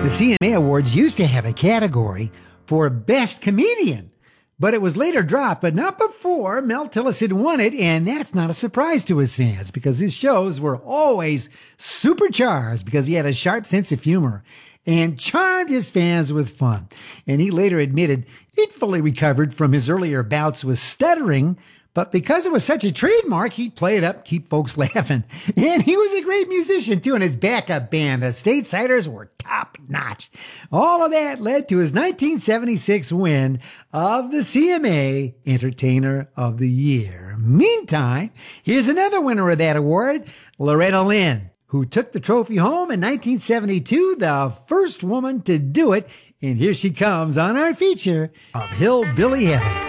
The CMA Awards used to have a category for Best Comedian, but it was later dropped, but not before Mel Tillis had won it, and that's not a surprise to his fans because his shows were always supercharged because he had a sharp sense of humor and charmed his fans with fun. And he later admitted he'd fully recovered from his earlier bouts with stuttering, but because it was such a trademark, he'd play it up, keep folks laughing. And he was a great musician, too, and his backup band, the Statesiders, were top-notch. All of that led to his 1976 win of the CMA Entertainer of the Year. Meantime, here's another winner of that award, Loretta Lynn, who took the trophy home in 1972, the first woman to do it. And here she comes on our feature of Hillbilly Heaven.